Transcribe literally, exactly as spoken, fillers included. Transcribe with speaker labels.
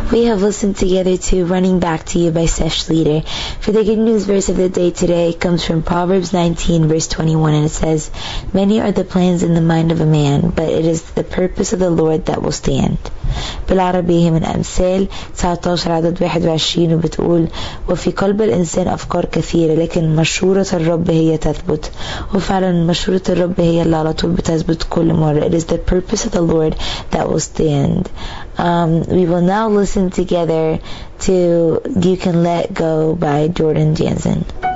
Speaker 1: We have listened together to Running Back to You by Seth Schleter. For the good news verse of the day today, it comes from Proverbs nineteen verse twenty-one, and it says, "Many are the plans in the mind of a man, but it is the purpose of the Lord that will stand." بالعربي من أمثال تسعتاشر عدد واحد وعشرين وبتقول: وفي قلب الإنسان أفكار كثيرة لكن مشورة الرب هي تثبت. وفعلا مشورة الرب هي اللي على طول بتثبت كل مرة. It is the purpose of the Lord that will stand. Um, we will now listen together to You Can Let Go by Jordan Jansen.